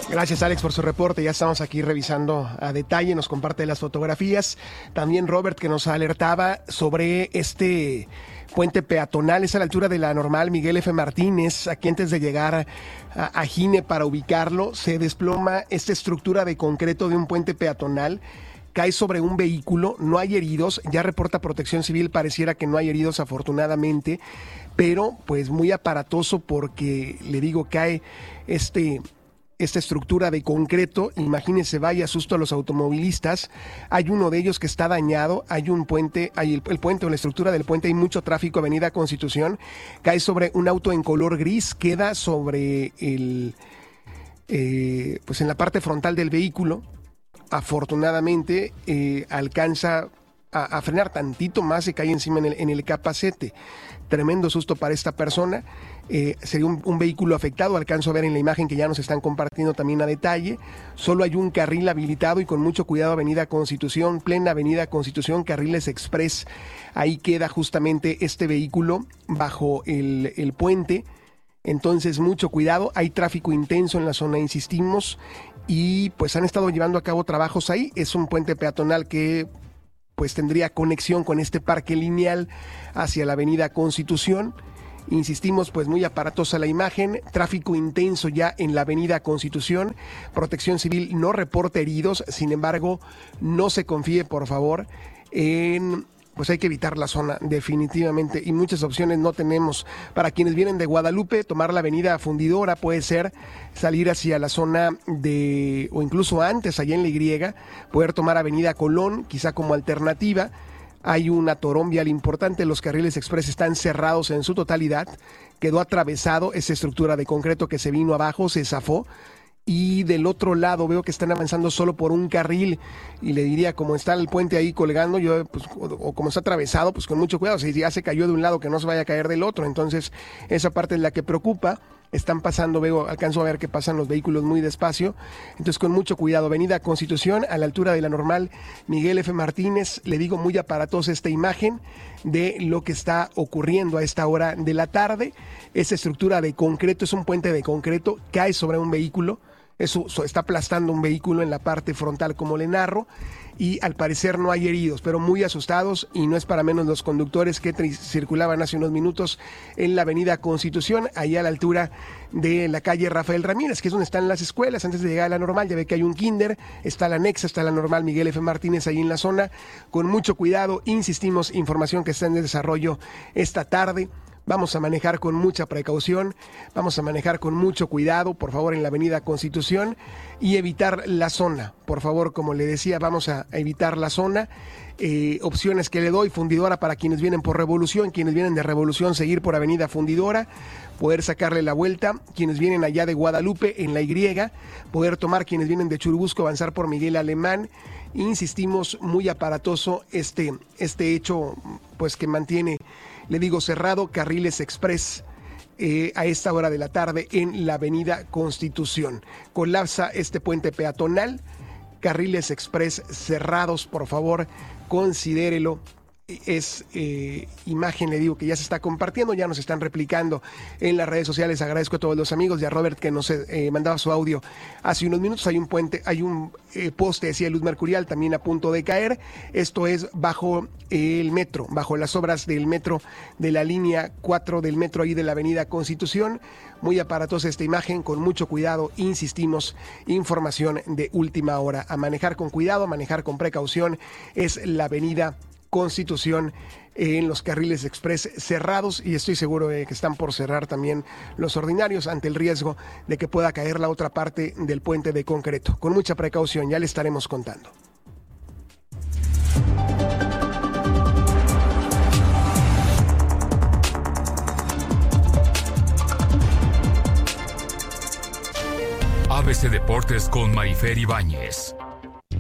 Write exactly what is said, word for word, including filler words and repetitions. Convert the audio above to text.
Gracias, Alex, por su reporte. Ya estamos aquí revisando a detalle, nos comparte las fotografías. También Robert, que nos alertaba sobre este puente peatonal, es a la altura de la Normal Miguel F. Martínez. Aquí antes de llegar a, a Gine para ubicarlo, se desploma esta estructura de concreto de un puente peatonal. Cae sobre un vehículo, no hay heridos, ya reporta Protección Civil, pareciera que no hay heridos afortunadamente, pero pues muy aparatoso porque, le digo, cae este... esta estructura de concreto. Imagínense, vaya susto a los automovilistas. Hay uno de ellos que está dañado, hay un puente, hay el, el puente o la estructura del puente, hay mucho tráfico, Avenida Constitución, cae sobre un auto en color gris, queda sobre el, eh, pues en la parte frontal del vehículo. Afortunadamente eh, alcanza a, a frenar tantito más, se cae encima en el, en el capacete. Tremendo susto para esta persona. Eh, sería un, un vehículo afectado, alcanzo a ver en la imagen que ya nos están compartiendo también a detalle. Solo hay un carril habilitado y con mucho cuidado, Avenida Constitución, plena Avenida Constitución, carriles express. Ahí queda justamente este vehículo bajo el, el puente. Entonces, mucho cuidado, hay tráfico intenso en la zona, insistimos, y pues han estado llevando a cabo trabajos ahí. Es un puente peatonal que pues tendría conexión con este parque lineal hacia la Avenida Constitución. Insistimos, pues muy aparatosa la imagen, tráfico intenso ya en la Avenida Constitución. Protección Civil no reporta heridos, sin embargo, no se confíe, por favor, en... pues hay que evitar la zona definitivamente y muchas opciones no tenemos. Para quienes vienen de Guadalupe, tomar la avenida Fundidora puede ser salir hacia la zona de, o incluso antes allá en la Y, poder tomar avenida Colón, quizá como alternativa. Hay un atorón vial importante, los carriles express están cerrados en su totalidad, quedó atravesado esa estructura de concreto que se vino abajo, se zafó. Y del otro lado veo que están avanzando solo por un carril y le diría, como está el puente ahí colgando, yo pues, o, o como está atravesado, pues con mucho cuidado, si ya se cayó de un lado que no se vaya a caer del otro. Entonces esa parte es la que preocupa. Están pasando, veo, alcanzo a ver que pasan los vehículos muy despacio, entonces con mucho cuidado. Avenida Constitución, a la altura de la Normal Miguel F. Martínez, le digo, muy aparatosa esta imagen de lo que está ocurriendo a esta hora de la tarde. Esa estructura de concreto, es un puente de concreto, cae sobre un vehículo. Eso está aplastando un vehículo en la parte frontal, como le narro, y al parecer no hay heridos, pero muy asustados, y no es para menos los conductores que tri- circulaban hace unos minutos en la Avenida Constitución, allá a la altura de la calle Rafael Ramírez, que es donde están las escuelas, antes de llegar a la Normal. Ya ve que hay un kinder, está la anexa, está la Normal Miguel F. Martínez ahí en la zona. Con mucho cuidado, insistimos, información que está en desarrollo esta tarde. Vamos a manejar con mucha precaución, vamos a manejar con mucho cuidado, por favor, en la Avenida Constitución, y evitar la zona. Por favor, como le decía, vamos a evitar la zona. Eh, opciones que le doy: Fundidora para quienes vienen por Revolución, quienes vienen de Revolución, seguir por Avenida Fundidora, poder sacarle la vuelta, quienes vienen allá de Guadalupe en la Y, poder tomar, quienes vienen de Churubusco, avanzar por Miguel Alemán. Insistimos, muy aparatoso este, este hecho, pues que mantiene, le digo, cerrado carriles express eh, a esta hora de la tarde en la Avenida Constitución. Colapsa este puente peatonal, carriles express cerrados, por favor, considérelo. Es eh, imagen, le digo, que ya se está compartiendo, ya nos están replicando en las redes sociales. Agradezco a todos los amigos y a Robert que nos eh, mandaba su audio hace unos minutos. Hay un puente, hay un eh, poste, decía, luz mercurial también a punto de caer. Esto es bajo el metro, bajo las obras del metro, de la línea cuatro del metro ahí de la Avenida Constitución. Muy aparatosa esta imagen, con mucho cuidado, insistimos, información de última hora. A manejar con cuidado, a manejar con precaución, es la Avenida Constitución en los carriles express cerrados, y estoy seguro de que están por cerrar también los ordinarios ante el riesgo de que pueda caer la otra parte del puente de concreto. Con mucha precaución, ya le estaremos contando. A B C Deportes con Marifer Ibáñez.